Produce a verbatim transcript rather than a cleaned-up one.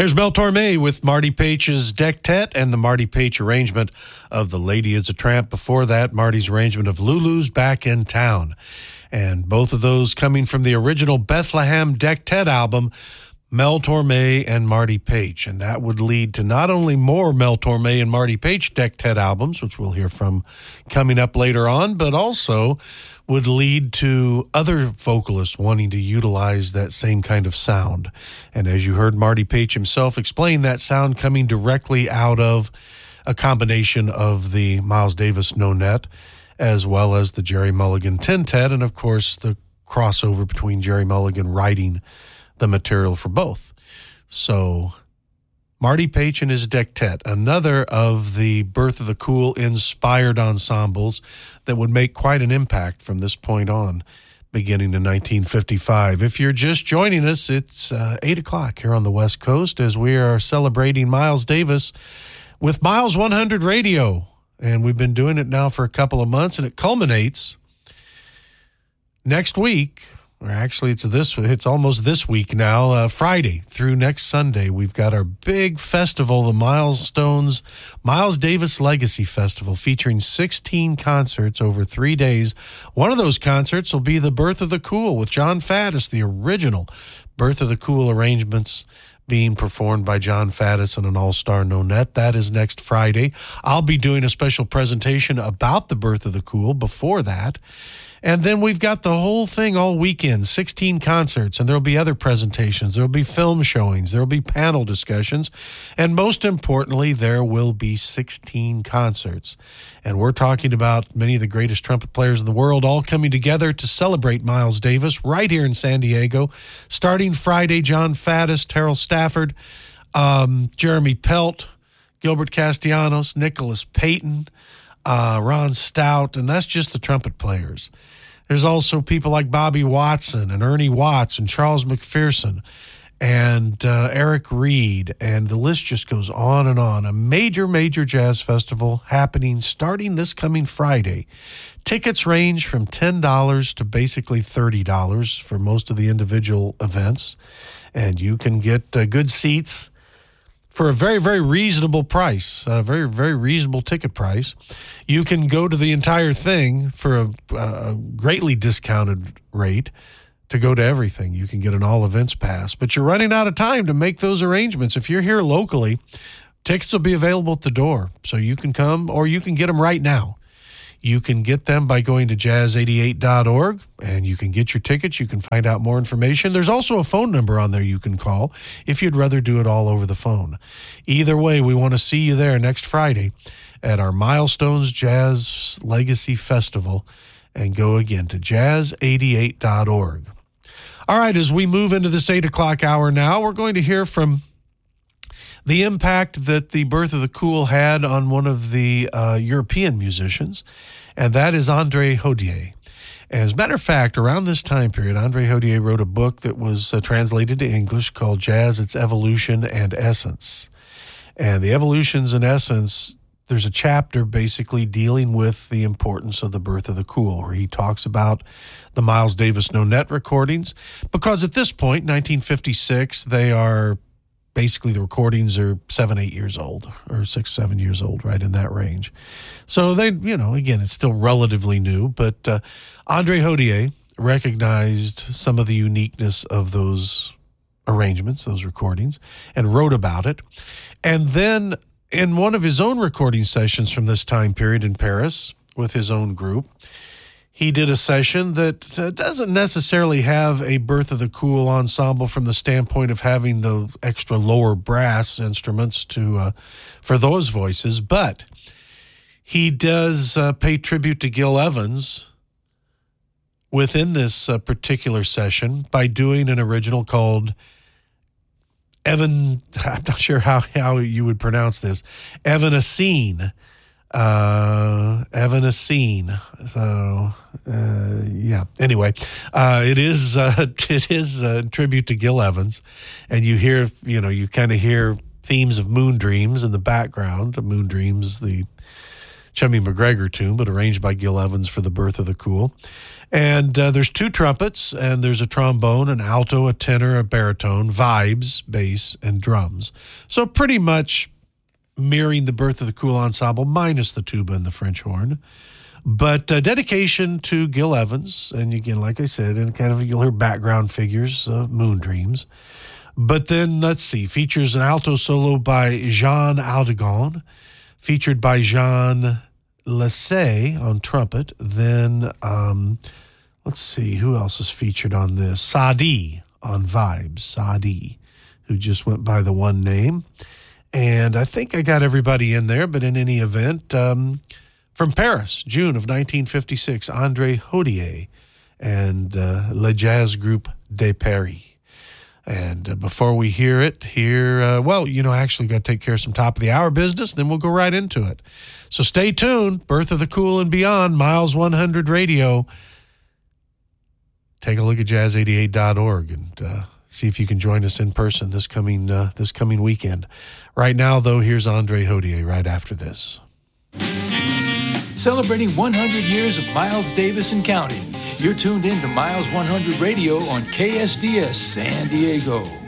There's Mel Torme with Marty Page's Dectet and the Marty Page arrangement of The Lady is a Tramp. Before that, Marty's arrangement of Lulu's Back in Town. And both of those coming from the original Bethlehem Dectet album, Mel Torme and Marty Page. And that would lead to not only more Mel Torme and Marty Page Dectet albums, which we'll hear from coming up later on, but also would lead to other vocalists wanting to utilize that same kind of sound. And as you heard Marty Page himself explain, that sound coming directly out of a combination of the Miles Davis No-Net as well as the Jerry Mulligan Tintet, and of course the crossover between Jerry Mulligan writing the material for both. So Marty Page and his Dectet, another of the Birth of the Cool inspired ensembles that would make quite an impact from this point on, beginning in nineteen fifty-five. If you're just joining us, it's uh, eight o'clock here on the West Coast as we are celebrating Miles Davis with Miles one hundred Radio. And we've been doing it now for a couple of months, and it culminates next week. Or actually, it's this. It's almost this week now, uh, Friday through next Sunday. We've got our big festival, the Milestones Miles Davis Legacy Festival, featuring sixteen concerts over three days. One of those concerts will be the Birth of the Cool with John Faddis, the original Birth of the Cool arrangements being performed by John Faddis and an all-star No-Net. That is next Friday. I'll be doing a special presentation about the Birth of the Cool before that. And then we've got the whole thing all weekend, sixteen concerts, and there'll be other presentations. There'll be film showings. There'll be panel discussions. And most importantly, there will be sixteen concerts. And we're talking about many of the greatest trumpet players in the world all coming together to celebrate Miles Davis right here in San Diego. Starting Friday, John Faddis, Terrell Stafford, um, Jeremy Pelt, Gilbert Castellanos, Nicholas Payton, Uh, Ron Stout, and that's just the trumpet players. There's also people like Bobby Watson and Ernie Watts and Charles McPherson and uh, Eric Reed, and the list just goes on and on. A major, major jazz festival happening starting this coming Friday. Tickets range from ten dollars to basically thirty dollars for most of the individual events, and you can get uh, good seats for a very, very reasonable price, a very, very reasonable ticket price. You can go to the entire thing for a, a greatly discounted rate to go to everything. You can get an all events pass, but you're running out of time to make those arrangements. If you're here locally, tickets will be available at the door, so you can come or you can get them right now. You can get them by going to jazz eighty-eight dot org, and you can get your tickets. You can find out more information. There's also a phone number on there you can call if you'd rather do it all over the phone. Either way, we want to see you there next Friday at our Milestones Jazz Legacy Festival, and go again to jazz eighty-eight dot org. All right, as we move into this eight o'clock hour now, we're going to hear from the impact that the Birth of the Cool had on one of the uh, European musicians, and that is André Hodier. As a matter of fact, around this time period, André Hodier wrote a book that was uh, translated to English called Jazz, Its Evolution and Essence. And the evolutions and essence, there's a chapter basically dealing with the importance of the Birth of the Cool, where he talks about the Miles Davis No-Net recordings, because at this point, nineteen fifty-six, they are basically the recordings are seven, eight years old, or six, seven years old, right in that range. So they, you know, again, it's still relatively new, but uh, André Hodier recognized some of the uniqueness of those arrangements, those recordings, and wrote about it. And then in one of his own recording sessions from this time period in Paris with his own group, he did a session that uh, doesn't necessarily have a Birth of the Cool ensemble from the standpoint of having the extra lower brass instruments to uh, for those voices, but he does uh, pay tribute to Gil Evans within this uh, particular session by doing an original called Evan, I'm not sure how, how you would pronounce this, Evanescene. Uh, Evanescene. So, uh, yeah. Anyway, uh, it is, uh, it is a tribute to Gil Evans, and you hear, you know, you kind of hear themes of Moon Dreams in the background. Moon Dreams, the Chummy McGregor tune, but arranged by Gil Evans for the Birth of the Cool. And uh, there's two trumpets, and there's a trombone, an alto, a tenor, a baritone, vibes, bass, and drums. So pretty much mirroring the Birth of the Cool ensemble, minus the tuba and the French horn. But uh, dedication to Gil Evans, and again, like I said, and kind of you'll hear background figures, uh, Moon Dreams. But then, let's see, features an alto solo by Jean Aldegon, featured by Jean Lassay on trumpet. Then, um, let's see, who else is featured on this? Sadi on vibes, Sadi, who just went by the one name. And I think I got everybody in there, but in any event, um, from Paris, June of nineteen fifty-six, André Hodier and uh, Le Jazz Group de Paris. And uh, before we hear it, here, uh, well, you know, actually got to take care of some top of the hour business, then we'll go right into it. So stay tuned. Birth of the Cool and Beyond, Miles one hundred Radio. Take a look at jazz eighty-eight dot org and uh, see if you can join us in person this coming uh, this coming weekend. Right now, though, here's André Hodier right after this. Celebrating one hundred years of Miles Davis and counting. You're tuned in to Miles one hundred Radio on K S D S San Diego.